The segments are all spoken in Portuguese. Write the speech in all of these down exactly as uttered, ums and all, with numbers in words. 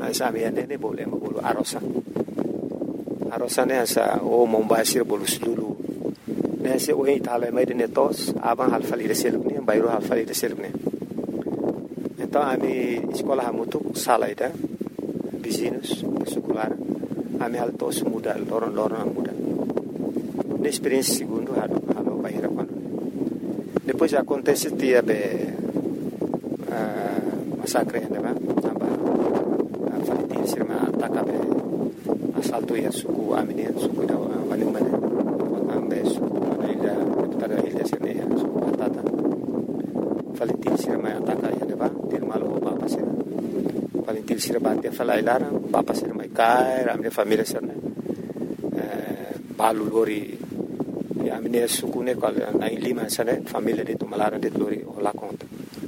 mas a minha nene boleh bolu arosa arosa ne asa o mombasir bolu sulu ne se o itala mai de netos abang hal fali reseluk ne bairo hal fali reseluk ne então a mi escola hamutu sala ida vizinhos secular a mi hal tos muda loron loron muda ne experiência segundo halo halo baira quando depois acontece dia be massacre ne ba sirma takabe asalto ya suku amini suku da wani mana ambe suku mana ila tada ila sirne ya suku patata Valentin sirma ataka ya deba dir malo papa sir Valentin sirma dia fala ilara papa sirma kai ramne família sirne eh balu lori ya amini suku ne kal na lima sane família de tumalara de lori ola conta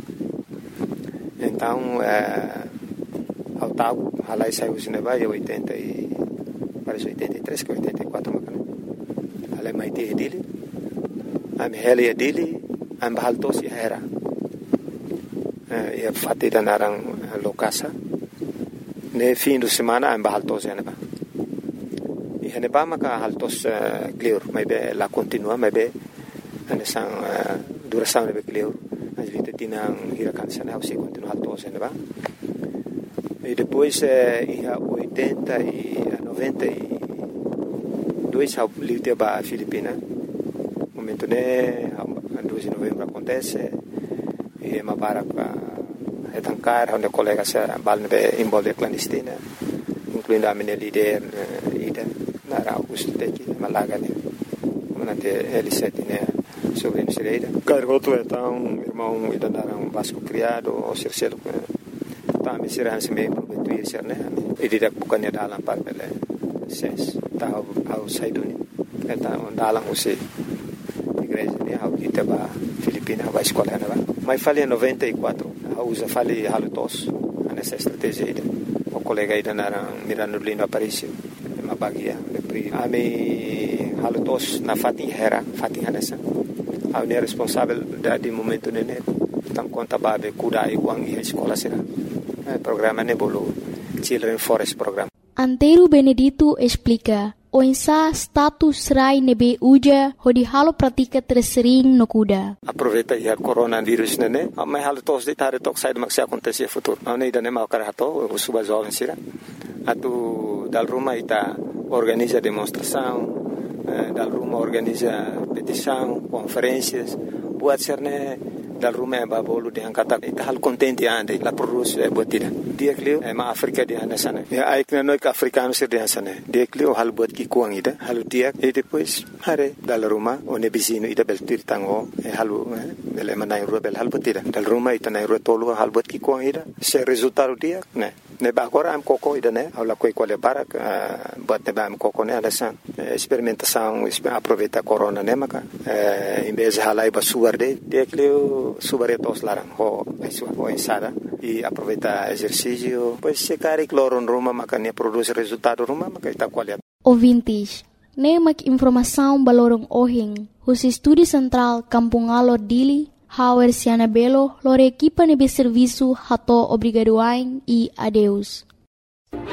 então eh ao tago halai saiu cinema e oitenta e parece oitenta e três que oitenta e quatro macana halai mai te dele am hele dele am bahaltos e era e fate da narang lokasa ne fim de semana am bahaltos e neba e neba maka haltos clear mai be la continua mai be ane sang duração ne be clear as vinte tinang hirakan sana se continua haltos e neba. E depois, eh, em oitenta e noventa e dois, eu livre para a Filipina. No momento, né, dois de novembro acontece. E é uma barra para retancar, onde colegas se balam envolver clandestina, incluindo a minha líder, Ida, Nara Augusto Teki, Malaga, né, como L sete, né, sobre a Ida. Cargoto, então, irmão Ida Nara, um Vasco criado, o Circelo, kami sirahan sa may probetuir sir na e didak bukan niya dalang parbele ses tao outside dun eta dalang usi igreja ni hau ita ba Filipina ba escola na ba mai fali noventa e quatro hau usa fali halutos nessa estratégia ida o colega ida na Mirano Lino Aparicio ma bagia le pri ami halutos na fati hera fati hanesa au ne responsável da di momento nene tam conta babe kuda i wang i escola sira programa Nebolo Children Forest Program. Antero Benedito explica o insa status rai nebe uja hodi halo pratika tersering no kuda. Aproveita ya coronavírus nene, mas halo tos de tare tok sai mak se acontecer futuro. Não ida ne mau karato o suba jovem sira. Atu dal Roma ita organiza demonstração, dal Roma organiza petição, conferências, buat serne dal Roma ba bolu de angkata ita hal contente ande la produce botida dia klio e ma Afrika dia nasana ya ai kna no ka africano sir dia nasana dia klio hal bot ki kuang ida hal dia e depois hare dal Roma o ne bizino ida bel tir tango e halu bel manai rubel hal botida dal Roma ita nai rotolo hal bot ki kuang ida se resultado dia ne ne ba agora am koko ida ne hala koi quale para bot ne ba am koko ne alasan experimentação aproveita corona ne maka em vez halai ba suarde dia klio subaretos larang ho ho ensada e aproveita exercício pois se cari cloron Roma makanya produz resultado Roma maka ita qualidade. Ouvintes, nemak informação balorong ohing hus estúdio central Kampung Alor Dili Hauer Siana Belo lore equipa nebe serviço hato obrigadoain e adeus.